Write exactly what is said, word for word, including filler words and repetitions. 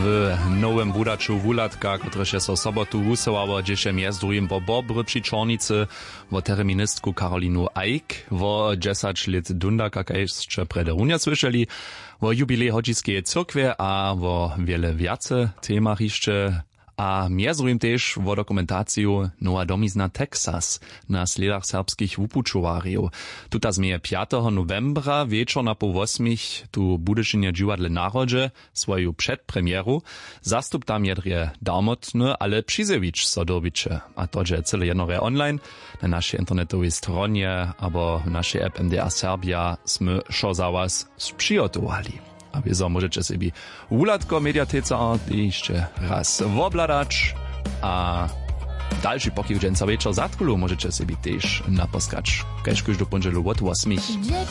w nowym budaču Wulatka, który się so sobotu usuwało, gdzie się między drugim wo Bobry przy Czornicy, wo terministku Karolinu Eik, wo dziesięć lat dundaka, jak jeszcze prederunia słyszeli, wo jubilej chodzickiej cyrkwie, a wo wiele wiace temach jeszcze, a między też wo dokumentaciju Nowa domizna Texas na sledach serbskich wupučowarjów. Tuta zmieje piątego novembra wieczor na pół osmich tu budešenje dziwadle narodzie swoją przedpremieru. Zastup tam jedrie darmotny, ale Przyzewicz so dobicze. A to je cele jednore online na naszej internetowej stronie, albo w naszej app M D A Serbia sme šo za was sprzygotowali. A wy so możecie sobie Wulatko mediateca jeszcze raz wobladać, a dalszy pokił dżęca wieczor zatkulu możecie sobie też naposkać. Kajż do pondzielu od ósmej.